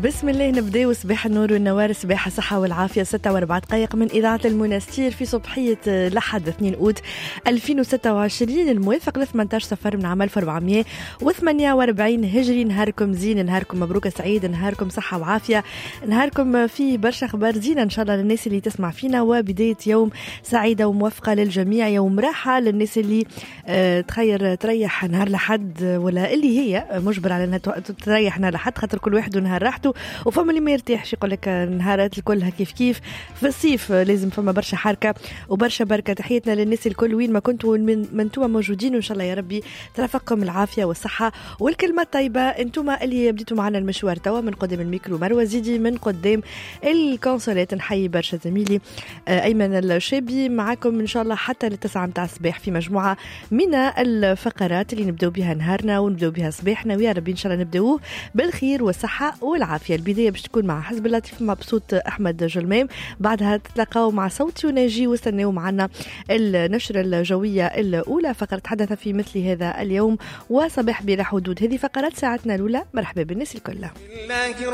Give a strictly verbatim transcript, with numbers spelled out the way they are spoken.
بسم الله نبداو صباح النور والنوار، صباح الصحة والعافية. ستة وأربع دقائق من إذاعة المنستير في صبحية الأحد اثنين أوت ألفين وستة وعشرين الموافق ل ثمانية عشر صفر من عام ألف وأربعمائة وثمانية وأربعين هجري. نهاركم زين، نهاركم مبروك سعيد، نهاركم صحة وعافية، نهاركم فيه برشا أخبار زينة إن شاء الله للناس اللي تسمع فينا، وبداية يوم سعيدة وموفقة للجميع. يوم راحة للناس اللي اه تخير تريح نهار لحد، ولا اللي هي مجبر على أنها تريح نهار لحد، خاطر كل واحد ونهار راحته. وفما اللي ما يرتاحش يقول لك نهارات الكلها كيف كيف. في الصيف لازم فما برشا حركة وبرشا بركة. تحياتنا للناس الكل وين ما كنتوا من انتم موجودين، وإن شاء الله يا ربي ترافقكم العافية والصحة والكلمة الطيبة. انتم اللي بديتوا معنا المشوار توا من قدام الميكرو مروة زيدي، من قدام الكونسولات نحيي برشا زميلي أيمن الشابي. معاكم إن شاء الله حتى للتسعة متاع الصباح في مجموعة من الفقرات اللي نبدأ بها نهارنا ونبدأ بها صباحنا، ويا ربي إن شاء الله نبدأوه بالخير والصحة والعافية. البداية باش تكون مع حزب اللطيف مع بصوت أحمد جلمام، بعدها تتلقاو مع صوتي وناجي، واستناو معنا النشرة الجوية الأولى، فقرة حدث في مثل هذا اليوم، وصباح بلا حدود. هذه فقرات ساعتنا الأولى. مرحبا بالناس الكل.